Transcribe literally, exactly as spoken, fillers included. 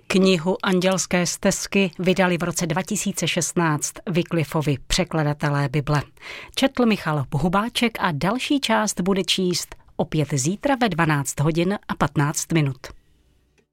Knihu Andělské stezky vydali v roce dva tisíce šestnáct Wycliffovi překladatelé Bible. Četl Michal Hubáček a další část bude číst opět zítra ve dvanáct hodin a patnáct minut.